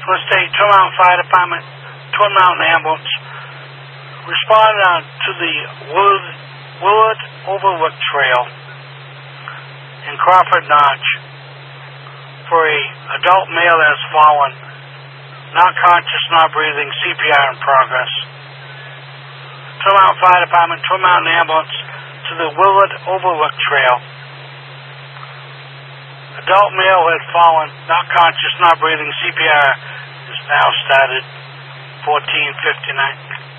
Twin State, Twin Mountain Fire Department, Twin Mountain Ambulance, responded to the Willard Overlook Trail in Crawford Notch for a adult male that has fallen, not conscious, not breathing, CPR in progress. Twin Mountain Fire Department, Twin Mountain Ambulance to the Willard Overlook Trail. Adult male who had fallen, not conscious, not breathing, CPR is now started, 14:59.